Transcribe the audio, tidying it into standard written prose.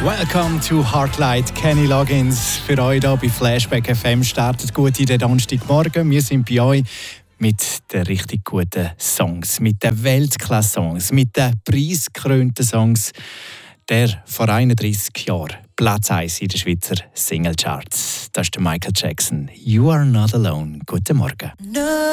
Welcome to Heartlight. Kenny Loggins für euch hier bei Flashback FM. Startet gut in den Donnerstagmorgen. Wir sind bei euch mit den richtig guten Songs, mit den Weltklasse-Songs, mit den preisgekrönten Songs. Der vor 31 Jahren Platz 1 in den Schweizer Singlecharts. Das ist der Michael Jackson. You are not alone. Guten Morgen. No.